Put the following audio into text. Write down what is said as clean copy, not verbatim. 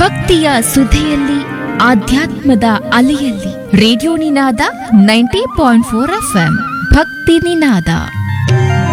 ಭಕ್ತಿಯ ಸುಧೆಯಲ್ಲಿ ಆಧ್ಯಾತ್ಮದ ಅಲೆಯಲ್ಲಿ ರೇಡಿಯೋ ನಿನಾದ 90.4 FM ಭಕ್ತಿ ನಿನಾದ.